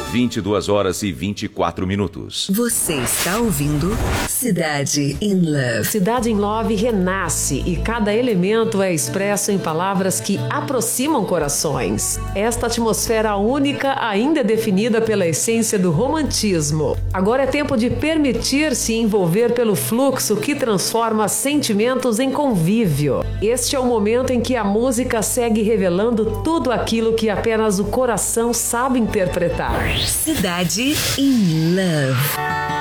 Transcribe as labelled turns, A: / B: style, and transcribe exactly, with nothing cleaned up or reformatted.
A: vinte e duas horas e vinte e quatro minutos.
B: Você está ouvindo Cidade in Love.
C: Cidade in Love renasce e cada elemento é expresso em palavras que aproximam corações. Esta atmosfera única ainda é definida pela essência do romantismo. Agora é tempo de permitir-se envolver pelo fluxo que transforma sentimentos em convívio. Este é o momento em que a música segue revelando tudo aquilo que apenas o coração sabe interpretar.
B: Cidade in Love.